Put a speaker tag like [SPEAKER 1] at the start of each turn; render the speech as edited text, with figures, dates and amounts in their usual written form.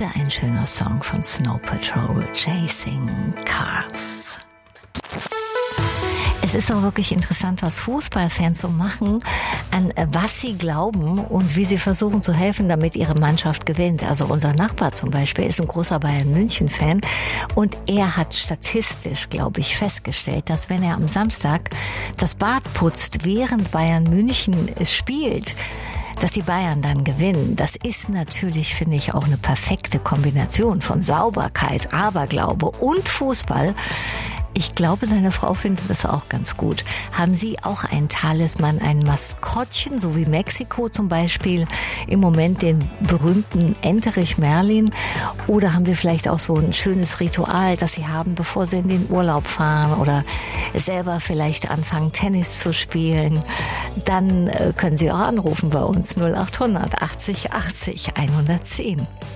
[SPEAKER 1] wäre ein schöner Song von Snow Patrol, Chasing Cars. Es ist auch wirklich interessant, was Fußballfans so machen, an was sie glauben und wie sie versuchen zu helfen, damit ihre Mannschaft gewinnt. Also unser Nachbar zum Beispiel ist ein großer Bayern-München-Fan und er hat statistisch, glaube ich, festgestellt, dass wenn er am Samstag das Bad putzt, während Bayern München es spielt, dass die Bayern dann gewinnen. Das ist natürlich, finde ich, auch eine perfekte Kombination von Sauberkeit, Aberglaube und Fußball. Ich glaube, seine Frau findet das auch ganz gut. Haben Sie auch einen Talisman, ein Maskottchen, so wie Mexiko zum Beispiel, im Moment den berühmten Enterich Merlin? Oder haben Sie vielleicht auch so ein schönes Ritual, das Sie haben, bevor Sie in den Urlaub fahren oder selber vielleicht anfangen, Tennis zu spielen? Dann können Sie auch anrufen bei uns 0800 80 80 110.